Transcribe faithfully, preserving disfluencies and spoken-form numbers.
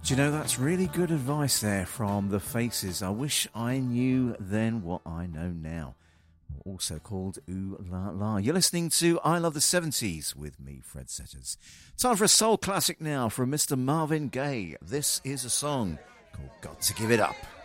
Do you know, that's really good advice there from The Faces. I wish I knew then what I know now. Also called Ooh La La. You're listening to I Love the seventies with me, Fred Setters. Time for a soul classic now from Mister Marvin Gaye. This is a song called Got to Give It Up.